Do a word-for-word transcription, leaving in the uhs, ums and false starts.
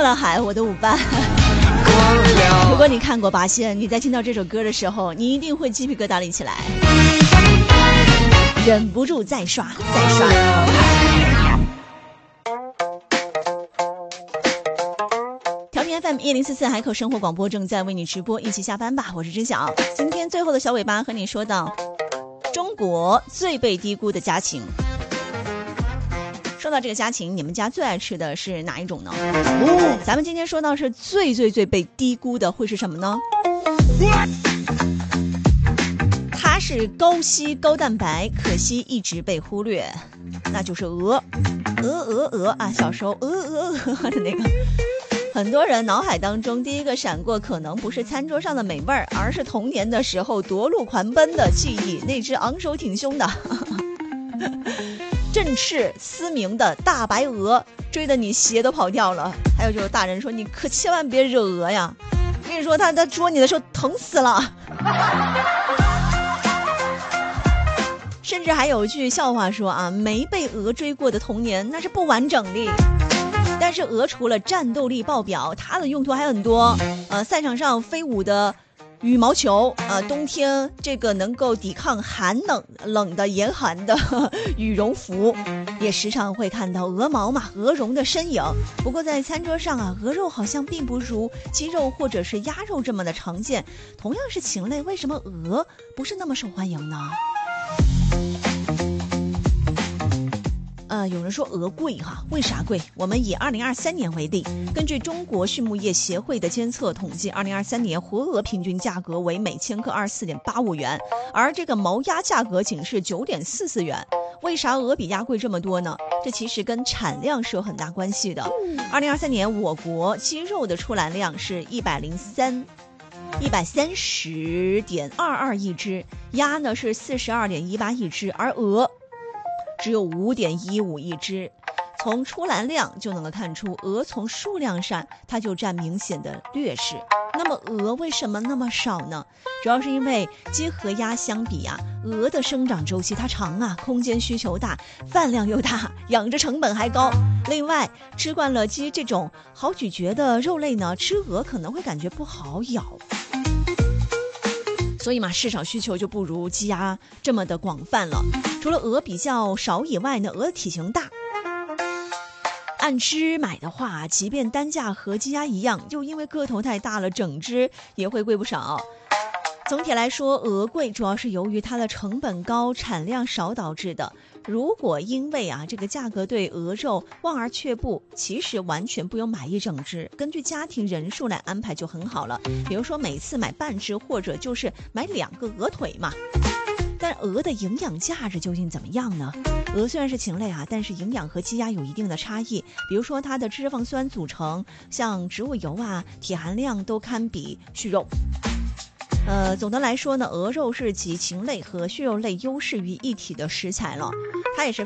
了海，我的舞伴。如果你看过八仙，你在听到这首歌的时候，你一定会鸡皮疙瘩立起来，忍不住再刷再刷。调频 F M 一零四四海口生活广播正在为你直播，一起下班吧，我是知晓。今天最后的小尾巴和你说到中国最被低估的家禽。说到这个家禽，你们家最爱吃的是哪一种呢？哦，咱们今天说到是最最最被低估的会是什么呢？它是高硒高蛋白，可惜一直被忽略，那就是鹅。鹅鹅鹅啊，小时候鹅鹅鹅的那个，很多人脑海当中第一个闪过，可能不是餐桌上的美味儿，而是童年的时候夺路狂奔的记忆，那只昂首挺胸的振翅嘶鸣的大白鹅，追得你鞋都跑掉了。还有就是大人说你可千万别惹鹅呀，跟你说他他捉你的时候疼死了。甚至还有句笑话说啊，没被鹅追过的童年那是不完整的。但是鹅除了战斗力爆表，它的用途还很多。呃，赛场上飞舞的羽毛球，呃，冬天这个能够抵抗寒冷冷的严寒的呵呵羽绒服，也时常会看到鹅毛嘛、鹅绒的身影。不过在餐桌上啊，鹅肉好像并不如鸡肉或者是鸭肉这么的常见。同样是禽类，为什么鹅不是那么受欢迎呢？呃，有人说鹅贵哈，为啥贵？我们以二零二三年为例，根据中国畜牧业协会的监测统计，二零二三年活鹅平均价格为每千克二十四点八五元，而这个毛鸭价格仅是九点四四元。为啥鹅比鸭贵这么多呢？这其实跟产量是有很大关系的。二零二三年我国鸡肉的出栏量是一百零三。一百三十点二二亿只，鸭呢是四十二点一八亿只，而鹅只有五点一五亿只。从出栏量就能够看出，鹅从数量上它就占明显的劣势。那么鹅为什么那么少呢？主要是因为鸡和鸭相比啊，鹅的生长周期它长啊，空间需求大，饭量又大，养殖成本还高。另外，吃惯了鸡这种好咀嚼的肉类呢，吃鹅可能会感觉不好咬。所以嘛，市场需求就不如鸡鸭这么的广泛了。除了鹅比较少以外呢，鹅的体型大，按只买的话，即便单价和鸡鸭一样，就因为个头太大了，整只也会贵不少。总体来说，鹅贵主要是由于它的成本高、产量少导致的。如果因为啊这个价格对鹅肉望而却步，其实完全不用买一整只，根据家庭人数来安排就很好了。比如说每次买半只，或者就是买两个鹅腿嘛。但鹅的营养价值究竟怎么样呢？鹅虽然是禽类啊，但是营养和鸡鸭有一定的差异。比如说它的脂肪酸组成，像植物油啊，铁含量都堪比畜肉。呃，总的来说呢，鹅肉是集禽类和畜肉类优势于一体的食材了，它也是